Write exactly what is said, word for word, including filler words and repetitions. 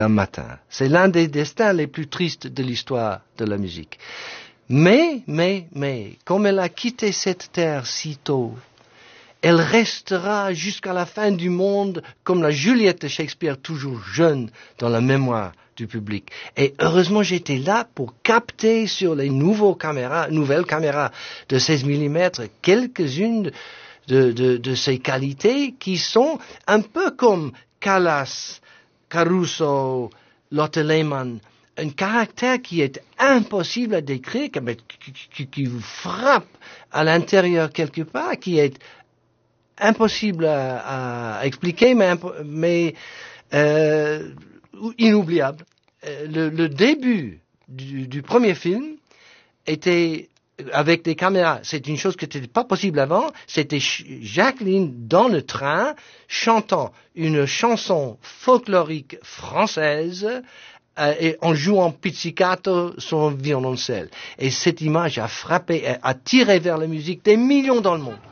un matin. C'est l'un des destins les plus tristes de l'histoire de la musique. Mais, mais, mais, comme elle a quitté cette terre si tôt, elle restera jusqu'à la fin du monde comme la Juliette de Shakespeare, toujours jeune dans la mémoire du public. Et heureusement, j'étais là pour capter sur les nouveaux caméras, nouvelles caméras de seize millimètres quelques-unes de, de, de ces qualités qui sont un peu comme Callas, Caruso, Lotte Lehmann, un caractère qui est impossible à décrire, qui, qui, qui vous frappe à l'intérieur quelque part, qui est impossible à, à expliquer, mais, mais euh, inoubliable. Le, le début du, du premier film était avec des caméras. C'est une chose qui n'était pas possible avant. C'était Jacqueline dans le train chantant une chanson folklorique française euh, et en jouant pizzicato son violoncelle. Et cette image a frappé, a tiré vers la musique des millions dans le monde.